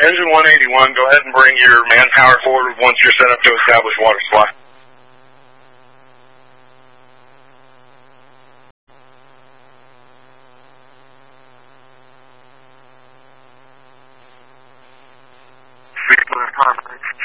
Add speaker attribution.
Speaker 1: Engine 181, go ahead and bring your manpower forward once you're set up to establish water supply.
Speaker 2: Conference.